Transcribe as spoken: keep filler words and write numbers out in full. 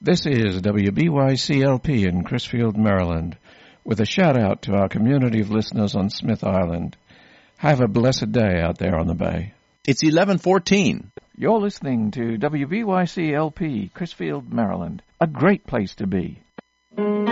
This is W B Y C L P in Crisfield, Maryland, with a shout-out to our community of listeners on Smith Island. Have a blessed day out there on the bay. It's eleven fourteen. You're listening to W B Y C L P, Crisfield, Maryland, a great place to be.